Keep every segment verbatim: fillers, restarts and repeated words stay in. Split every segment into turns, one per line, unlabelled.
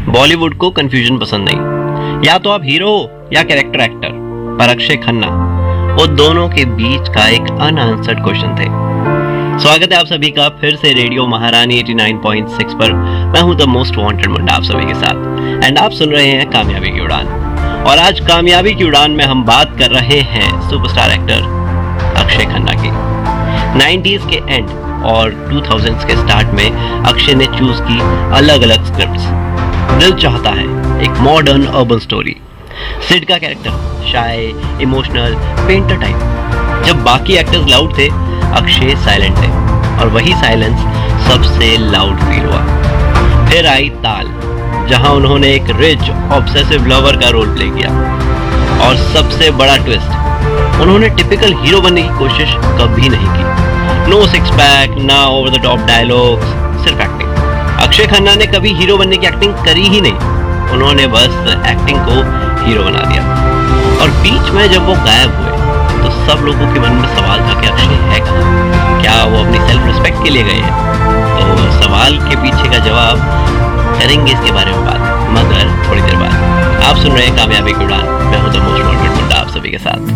बॉलीवुड को कंफ्यूजन पसंद नहीं, या तो आप हीरो हो या कैरेक्टर एक्टर। पर अक्षय खन्ना वो दोनों के बीच का एक अनआंसर्ड क्वेश्चन थे। स्वागत है आप सभी का फिर से रेडियो महारानी नवासी पॉइंट छह पर। मैं हूं द मोस्ट वांटेड मुंडा आप सभी के साथ, एंड आप सुन रहे हैं कामयाबी की उड़ान। और आज कामयाबी की उड़ान में हम बात कर रहे हैं सुपरस्टार एक्टर अक्षय खन्ना की। नाइंटीज़ के एंड और टू थाउज़ेंड्स के स्टार्ट में अक्षय ने चूज की अलग अलग स्क्रिप्ट्स। दिल चाहता है एक मॉडर्न अर्बन स्टोरी, सिड का कैरेक्टर शाय, इमोशनल, पेंटर टाइप। जब बाकी एक्टर्स लाउड थे, अक्षय साइलेंट थे, और वही साइलेंस सबसे लाउड फील हुआ। फिर आई ताल, जहां उन्होंने एक रिच ऑब्सेसिव लवर का रोल प्ले किया। और सबसे बड़ा ट्विस्ट, उन्होंने टिपिकल हीरो बनने की कोशिश कभी नहीं की। नो सिक्स पैक, ना ओवर द टॉप डायलॉग्स, सिर्फ एक्टिंग। अक्षय खन्ना ने कभी हीरो बनने की एक्टिंग करी ही नहीं, उन्होंने बस एक्टिंग को हीरो बना दिया। और बीच में जब वो गायब हुए तो सब लोगों के मन में सवाल था कि अक्षय है कहाँ? क्या वो अपनी सेल्फ रिस्पेक्ट के लिए गए हैं? तो सवाल के पीछे का जवाब करेंगे इसके बारे में बात, मगर थोड़ी देर बाद। आप सुन रहे हैं कामयाबी की उड़ान, मैं हूं द मोस्ट वांटेड मुंडा आप सभी के साथ।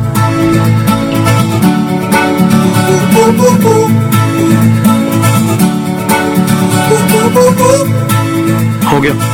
हो गया।